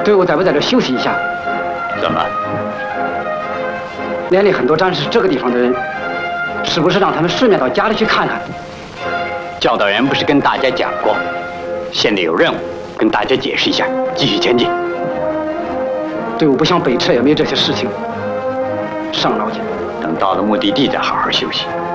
队伍在不在这休息一下？ 怎么？ 连里很多战士这个地方的人，是不是让他们顺便到家里去看看？ 教导员不是跟大家讲过，现在有任务，跟大家解释一下，继续前进。 队伍不想北撤，也没这些事情。上老去， 等到了目的地再好好休息。